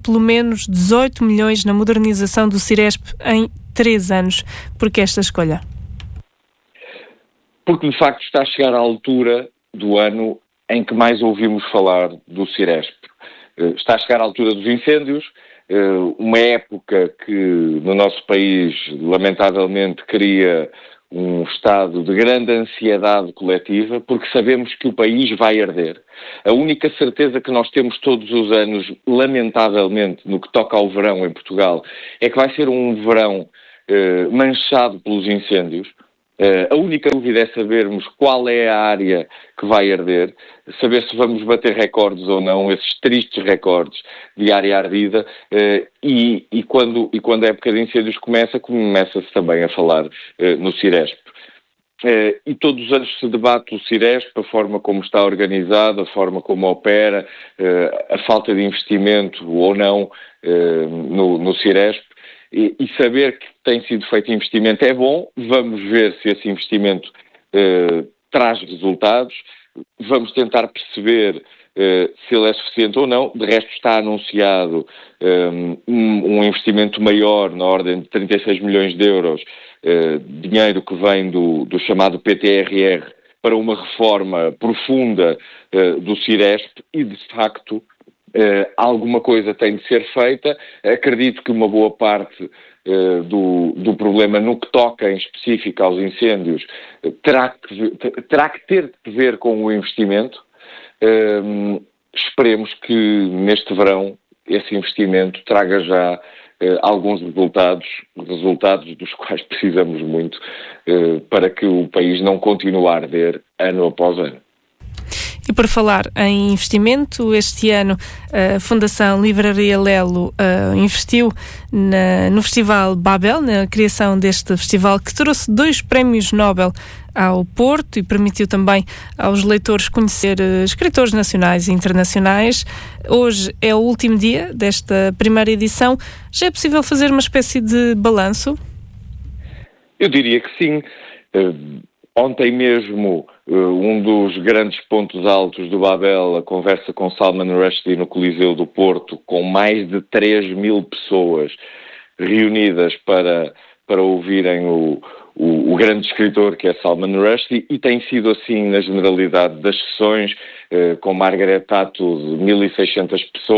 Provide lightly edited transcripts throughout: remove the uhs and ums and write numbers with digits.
pelo menos 18 milhões na modernização do Ciresp em 3 anos. Por que esta escolha? Porque, de facto, está a chegar à altura do ano em que mais ouvimos falar do Ciresp. Está a chegar à altura dos incêndios, uma época que no nosso país, lamentavelmente, cria um estado de grande ansiedade coletiva, porque sabemos que o país vai arder. A única certeza que nós temos todos os anos, lamentavelmente, no que toca ao verão em Portugal, é que vai ser um verão manchado pelos incêndios. A única dúvida é sabermos qual é a área que vai arder, saber se vamos bater recordes ou não, esses tristes recordes de área ardida, e quando a época de incêndios começa-se também a falar no Ciresp. E todos os anos se debate o Ciresp, a forma como está organizado, a forma como opera, a falta de investimento ou não no Ciresp. E saber que tem sido feito investimento é bom. Vamos ver se esse investimento traz resultados. Vamos tentar perceber se ele é suficiente ou não. De resto, está anunciado um investimento maior, na ordem de 36 milhões de euros, dinheiro que vem do chamado PTRR, para uma reforma profunda do Ciresp e, de facto, alguma coisa tem de ser feita. Acredito que uma boa parte do problema no que toca em específico aos incêndios terá que ter de ver com o investimento. Esperemos que neste verão esse investimento traga já alguns resultados dos quais precisamos muito para que o país não continue a arder ano após ano. E por falar em investimento, este ano a Fundação Livraria Lelo investiu no Festival Babel, na criação deste festival, que trouxe 2 prémios Nobel ao Porto e permitiu também aos leitores conhecer escritores nacionais e internacionais. Hoje é o último dia desta primeira edição. Já é possível fazer uma espécie de balanço? Eu diria que sim. Ontem mesmo, um dos grandes pontos altos do Babel, a conversa com Salman Rushdie no Coliseu do Porto, com mais de 3.000 pessoas reunidas para ouvirem o grande escritor que é Salman Rushdie, e tem sido assim na generalidade das sessões, com Margaret Atwood, 1.600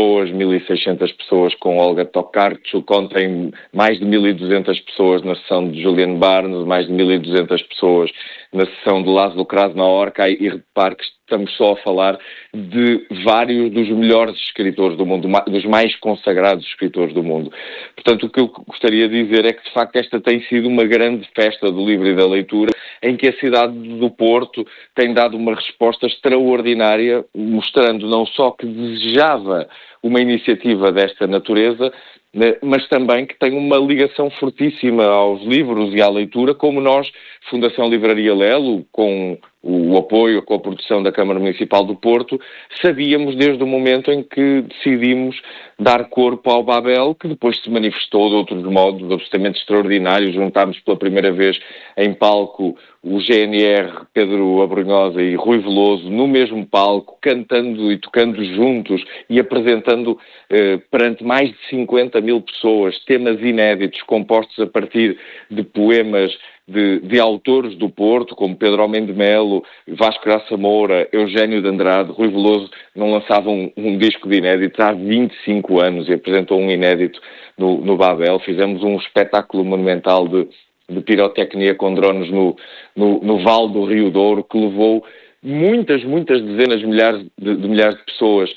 pessoas com Olga Tokarczuk, ontem mais de 1.200 pessoas na sessão de Julian Barnes, mais de 1.200 pessoas na sessão de Laszlo Krasna-Horkai, e repare que estamos só a falar de vários dos melhores escritores do mundo, dos mais consagrados escritores do mundo. Portanto, o que eu gostaria de dizer é que, de facto, esta tem sido uma grande festa do livro e da leitura, em que a cidade do Porto tem dado uma resposta extraordinária, mostrando não só que desejava uma iniciativa desta natureza, mas também que tem uma ligação fortíssima aos livros e à leitura, como nós, Fundação Livraria Lelo, com o apoio, com a produção da Câmara Municipal do Porto, sabíamos desde o momento em que decidimos dar corpo ao Babel, que depois se manifestou de outros modos absolutamente extraordinários. Juntámos pela primeira vez em palco o GNR, Pedro Abrunhosa e Rui Veloso, no mesmo palco, cantando e tocando juntos e apresentando perante mais de 50.000 pessoas temas inéditos compostos a partir de poemas de autores do Porto, como Pedro Almeida Melo, Vasco Graça Moura, Eugénio de Andrade. Rui Veloso não lançava um disco de inéditos há 25 anos e apresentou um inédito no Babel. Fizemos um espetáculo monumental de pirotecnia com drones no Vale do Rio Douro, que levou muitas dezenas de milhares de pessoas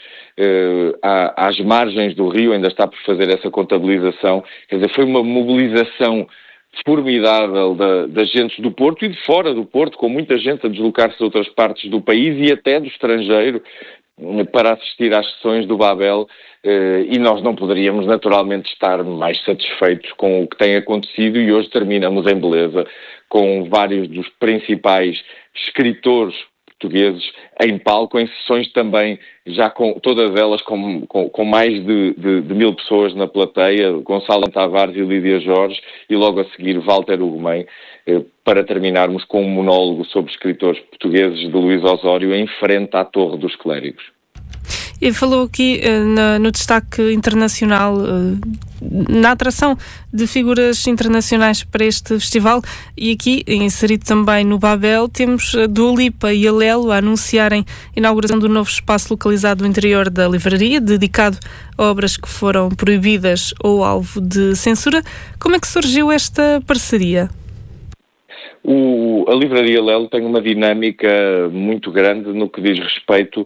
às margens do rio. Ainda está por fazer essa contabilização. Quer dizer, foi uma mobilização formidável da gente do Porto e de fora do Porto, com muita gente a deslocar-se de outras partes do país e até do estrangeiro para assistir às sessões do Babel, e nós não poderíamos naturalmente estar mais satisfeitos com o que tem acontecido, e hoje terminamos em beleza com vários dos principais escritores portugueses em palco, em sessões também, já com todas elas com mais de 1.000 pessoas na plateia, Gonçalo Tavares e Lídia Jorge, e logo a seguir Walter Ugumem, para terminarmos com um monólogo sobre escritores portugueses de Luís Osório em frente à Torre dos Clérigos. E falou aqui no destaque internacional, na atração de figuras internacionais para este festival, e aqui, inserido também no Babel, temos Dua Lipa e a Lelo a anunciarem a inauguração do novo espaço localizado no interior da livraria, dedicado a obras que foram proibidas ou alvo de censura. Como é que surgiu esta parceria? A Livraria Lelo tem uma dinâmica muito grande no que diz respeito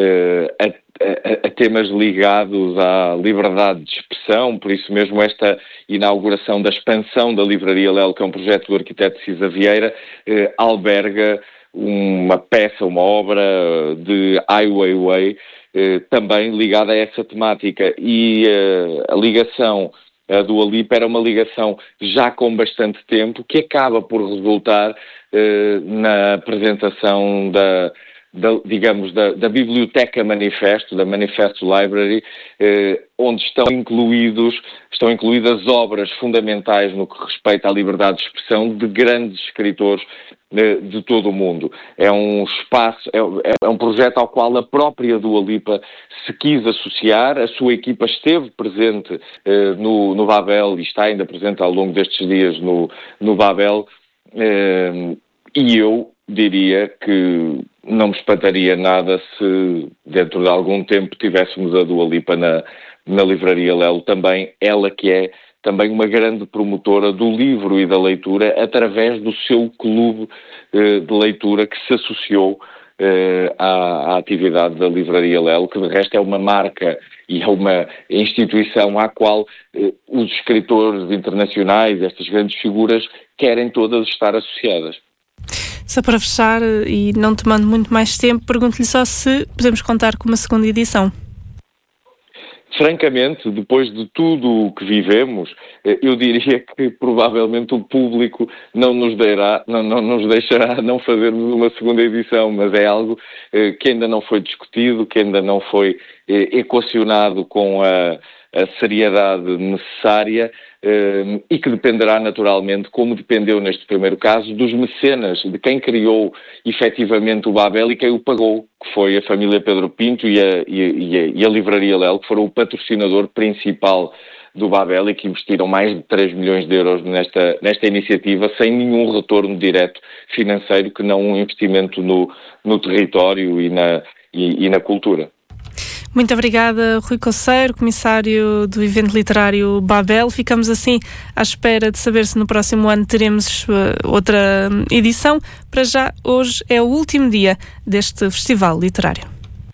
a temas ligados à liberdade de expressão. Por isso mesmo esta inauguração da expansão da Livraria Lelo, que é um projeto do arquiteto Cisa Vieira, alberga uma peça, uma obra de Ai Weiwei, também ligada a essa temática. E a ligação a Dua Lipa era uma ligação já com bastante tempo, que acaba por resultar na apresentação da Biblioteca Manifesto, da Manifesto Library, onde estão incluídas obras fundamentais no que respeita à liberdade de expressão de grandes escritores de todo o mundo. É um espaço, é um projeto ao qual a própria Dua Lipa se quis associar. A sua equipa esteve presente no Babel e está ainda presente ao longo destes dias no Babel, e eu diria que não me espantaria nada se dentro de algum tempo tivéssemos a Dua Lipa na Livraria Lelo também, ela que é também uma grande promotora do livro e da leitura através do seu clube de leitura, que se associou à atividade da Livraria Lelo, que de resto é uma marca e é uma instituição à qual os escritores internacionais, estas grandes figuras, querem todas estar associadas. Só para fechar, e não tomando muito mais tempo, pergunto-lhe só se podemos contar com uma segunda edição. Francamente, depois de tudo o que vivemos, eu diria que provavelmente o público não nos deixará não fazermos uma segunda edição, mas é algo que ainda não foi discutido, que ainda não foi equacionado com a seriedade necessária, e que dependerá naturalmente, como dependeu neste primeiro caso, dos mecenas, de quem criou efetivamente o Babel e quem o pagou, que foi a família Pedro Pinto e a Livraria Lelo, que foram o patrocinador principal do Babel e que investiram mais de 3 milhões de euros nesta iniciativa, sem nenhum retorno direto financeiro, que não um investimento no território e na cultura. Muito obrigada, Rui Coceiro, comissário do evento literário Babel. Ficamos assim à espera de saber se no próximo ano teremos outra edição. Para já, hoje é o último dia deste festival literário.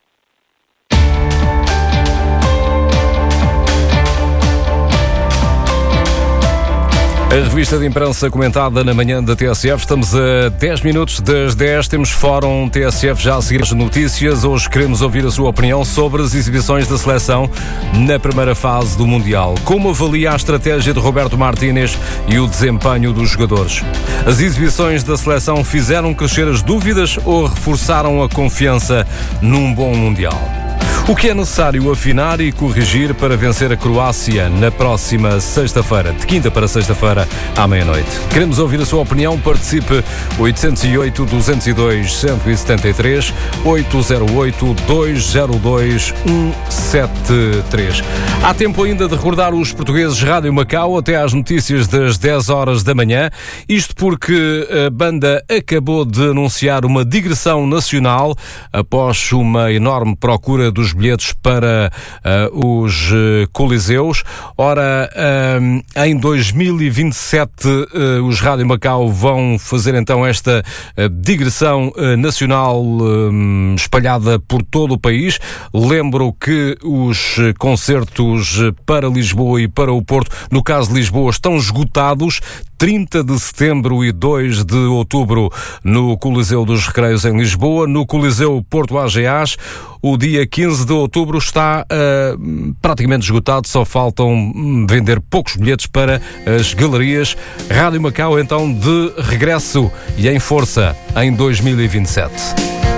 A revista de imprensa comentada na manhã da TSF. Estamos a 10 minutos das 10. Temos Fórum TSF já a seguir as notícias. Hoje queremos ouvir a sua opinião sobre as exibições da seleção na primeira fase do Mundial. Como avalia a estratégia de Roberto Martínez e o desempenho dos jogadores? As exibições da seleção fizeram crescer as dúvidas ou reforçaram a confiança num bom Mundial? O que é necessário afinar e corrigir para vencer a Croácia na próxima sexta-feira, de quinta para sexta-feira à meia-noite? Queremos ouvir a sua opinião. Participe 808-202-173, 808-202-173. Há tempo ainda de recordar os portugueses Rádio Macau até às notícias das 10 horas da manhã. Isto porque a banda acabou de anunciar uma digressão nacional após uma enorme procura dos bilhetes para os coliseus. Ora, em 2027 os Rádio Macau vão fazer então esta digressão nacional espalhada por todo o país. Lembro que os concertos para Lisboa e para o Porto, no caso de Lisboa, estão esgotados. 30 de setembro e 2 de outubro no Coliseu dos Recreios em Lisboa. No Coliseu Porto AGAs, o dia 15 de outubro está praticamente esgotado, só faltam vender poucos bilhetes para as galerias. Rádio Macau então de regresso e em força em 2027.